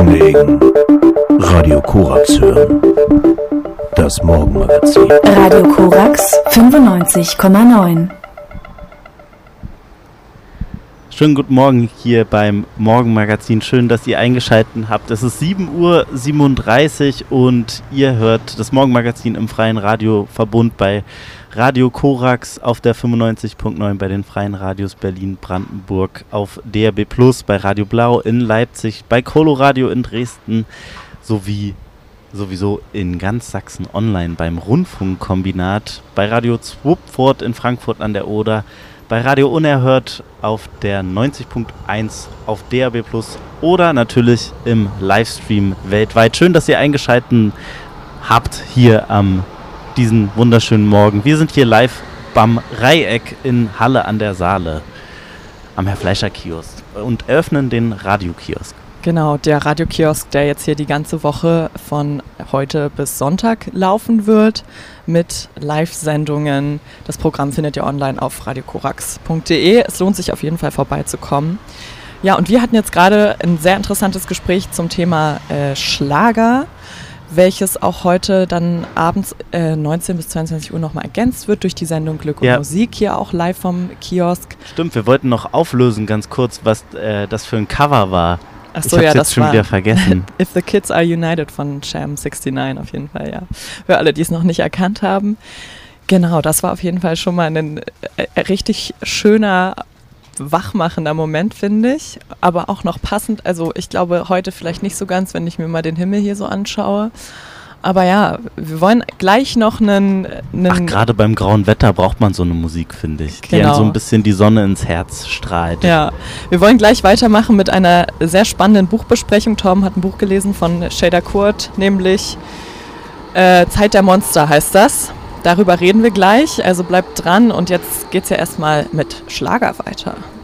Wegen Radio Korax hören. Das Morgenmagazin. Radio Korax 95,9. Schönen guten Morgen hier beim Morgenmagazin. Schön, dass ihr eingeschaltet habt. Es ist 7:37 Uhr und ihr hört das Morgenmagazin im freien Radioverbund bei Radio Korax auf der 95.9 bei den freien Radios Berlin, Brandenburg, auf DRB Plus, bei Radio Blau in Leipzig, bei Coloradio in Dresden sowie sowieso in ganz Sachsen online beim Rundfunkkombinat, bei Radio Zwupfort in Frankfurt an der Oder, bei Radio Unerhört auf der 90.1 auf DRB Plus oder natürlich im Livestream weltweit. Schön, dass ihr eingeschaltet habt hier am diesen wunderschönen Morgen. Wir sind hier live beim Reieck in Halle an der Saale am Herr-Fleischer-Kiosk und eröffnen den Radiokiosk. Genau, der Radiokiosk, der jetzt hier die ganze Woche von heute bis Sonntag laufen wird mit Live-Sendungen. Das Programm findet ihr online auf radiokorax.de. Es lohnt sich auf jeden Fall vorbeizukommen. Ja, und wir hatten jetzt gerade ein sehr interessantes Gespräch zum Thema Schlager, welches auch heute dann abends 19 bis 22 Uhr nochmal ergänzt wird durch die Sendung Glück und Musik, hier auch live vom Kiosk. Stimmt, wir wollten noch auflösen ganz kurz, was das für ein Cover war. Ach so, ich hab's ja, jetzt das schon war wieder vergessen. If the Kids Are United von Jam 69 auf jeden Fall, ja. Für alle, die es noch nicht erkannt haben. Genau, das war auf jeden Fall schon mal ein richtig schöner, wachmachender Moment, finde ich. Aber auch noch passend, also ich glaube heute vielleicht nicht so ganz, wenn ich mir mal den Himmel hier so anschaue. Aber ja, wir wollen gleich noch einen Ach, gerade beim grauen Wetter braucht man so eine Musik, finde ich, die einem so ein bisschen die Sonne ins Herz strahlt. Ja, wir wollen gleich weitermachen mit einer sehr spannenden Buchbesprechung. Torben hat ein Buch gelesen von Shader Kurt, nämlich Zeit der Monster heißt das. Darüber reden wir gleich, also bleibt dran und jetzt geht's ja erstmal mit Schlager weiter.